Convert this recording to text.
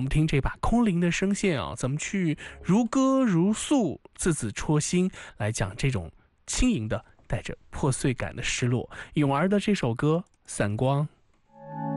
们听这把空灵的声线啊，怎么去如歌如诉、字字戳心来讲这种轻盈的、带着破碎感的失落。咏儿的这首歌《散光》。